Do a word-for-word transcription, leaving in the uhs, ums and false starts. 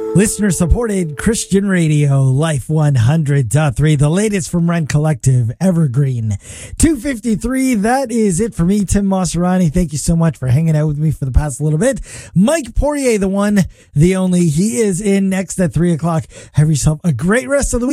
Listener supported Christian Radio, Life one hundred point three, the latest from Rent Collective, Evergreen. two fifty-three, that is it for me, Tim Maserani. Thank you so much for hanging out with me for the past little bit. Mike Poirier, the one, the only, he is in next at three o'clock. Have yourself a great rest of the week.